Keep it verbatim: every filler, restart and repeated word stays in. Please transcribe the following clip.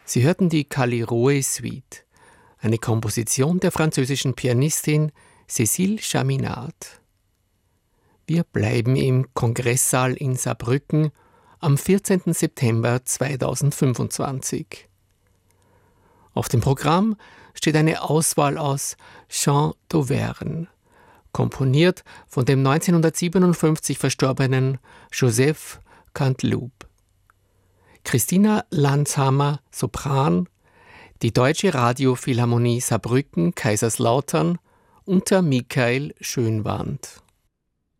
Sie hörten die Kaliroe-Suite, eine Komposition der französischen Pianistin Cécile Chaminade. Wir bleiben im Kongresssaal in Saarbrücken am vierzehnten September zweitausendfünfundzwanzig. Auf dem Programm steht eine Auswahl aus Chants d'Auvergne, komponiert von dem neunzehnhundertsiebenundfünfzig verstorbenen Joseph Canteloube. Christina Landshammer, Sopran, die Deutsche Radiophilharmonie Saarbrücken Kaiserslautern unter Michael Schönwandt.